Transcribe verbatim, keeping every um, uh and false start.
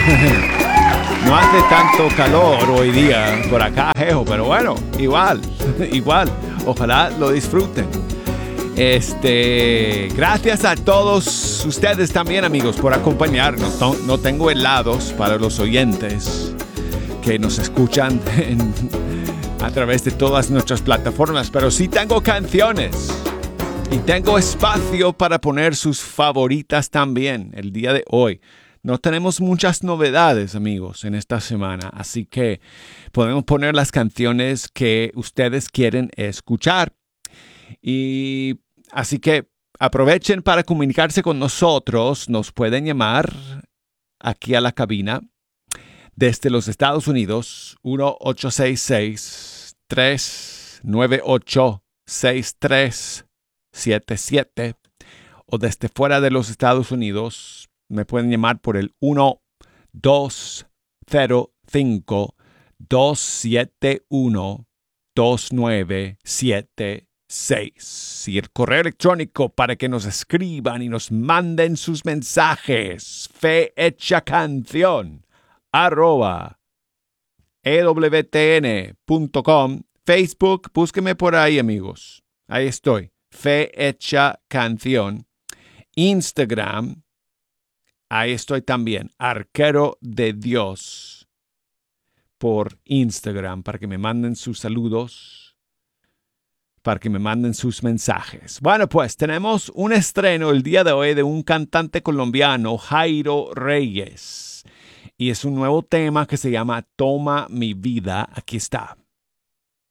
No hace tanto calor hoy día por acá, jejo, pero bueno, igual, igual. Ojalá lo disfruten. Este, gracias a todos ustedes también, amigos, por acompañarnos. No, no tengo helados para los oyentes que nos escuchan en, a través de todas nuestras plataformas, pero sí tengo canciones y tengo espacio para poner sus favoritas también el día de hoy. No tenemos muchas novedades, amigos, en esta semana, así que podemos poner las canciones que ustedes quieren escuchar. Y así que aprovechen para comunicarse con nosotros. Nos pueden llamar aquí a la cabina desde los Estados Unidos, uno ocho seis seis, tres nueve ocho, seis tres siete siete, o desde fuera de los Estados Unidos me pueden llamar por el uno dos cero cinco, dos siete uno, dos nueve siete seis. Y el correo electrónico para que nos escriban y nos manden sus mensajes: fehechacanción arroba ewtn punto com. Facebook, búsqueme por ahí, amigos. Ahí estoy. Fe Hecha Canción. Instagram, ahí estoy también. Arquero de Dios. Por Instagram, para que me manden sus saludos, para que me manden sus mensajes. Bueno, pues tenemos un estreno el día de hoy de un cantante colombiano, Jairo Reyes. Y es un nuevo tema que se llama Toma mi vida. Aquí está.